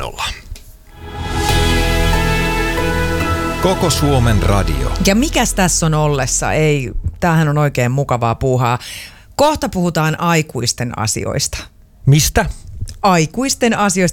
radiolla. Koko Suomen radio. Ja mikäs tässä on ollessa? Ei, tämähän on oikein mukavaa puuhaa. Kohta puhutaan aikuisten asioista. Mistä? Aikuisten asioista.